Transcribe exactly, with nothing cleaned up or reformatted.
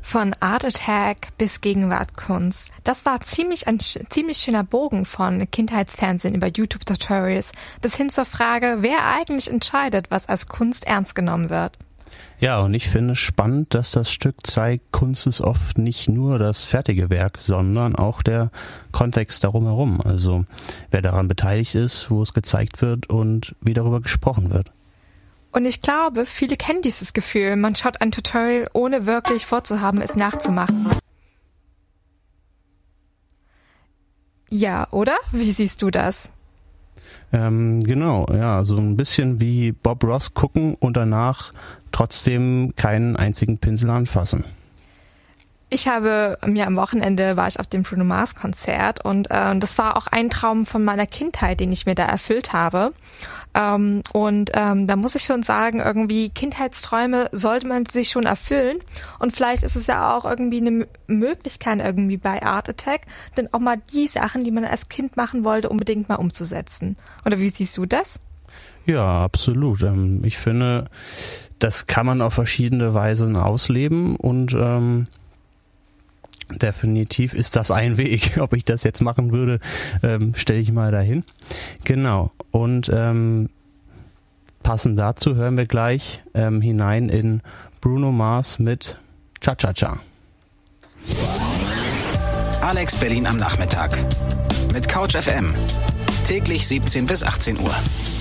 Von Art Attack bis Gegenwartkunst. Das war ziemlich ein ziemlich schöner Bogen von Kindheitsfernsehen über YouTube-Tutorials bis hin zur Frage, wer eigentlich entscheidet, was als Kunst ernst genommen wird. Ja, und ich finde es spannend, dass das Stück zeigt, Kunst ist oft nicht nur das fertige Werk, sondern auch der Kontext darum herum. Also wer daran beteiligt ist, wo es gezeigt wird und wie darüber gesprochen wird. Und ich glaube, viele kennen dieses Gefühl. Man schaut ein Tutorial, ohne wirklich vorzuhaben, es nachzumachen. Ja, oder? Wie siehst du das? Ähm, genau, ja, so ein bisschen wie Bob Ross gucken und danach trotzdem keinen einzigen Pinsel anfassen. Ich habe mir am Wochenende war ich auf dem Bruno Mars Konzert und äh, das war auch ein Traum von meiner Kindheit, den ich mir da erfüllt habe. Ähm, und ähm, da muss ich schon sagen, irgendwie Kindheitsträume sollte man sich schon erfüllen. Und vielleicht ist es ja auch irgendwie eine M- Möglichkeit irgendwie bei Art Attack, denn auch mal die Sachen, die man als Kind machen wollte, unbedingt mal umzusetzen. Oder wie siehst du das? Ja, absolut. Ähm, ich finde, das kann man auf verschiedene Weisen ausleben und ähm, definitiv ist das ein Weg. Ob ich das jetzt machen würde, ähm, stelle ich mal dahin. Genau. Und ähm, passend dazu hören wir gleich ähm, hinein in Bruno Mars mit Cha-Cha-Cha. Alex Berlin am Nachmittag mit Couch F M. Täglich siebzehn bis achtzehn Uhr.